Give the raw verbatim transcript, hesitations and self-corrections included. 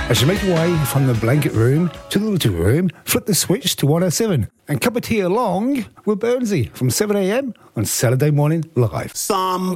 As you make your way from the blanket room to the little room, flip the switch to one oh seven and cup of tea along with Burnsy from seven a.m. on Saturday Morning Live. Some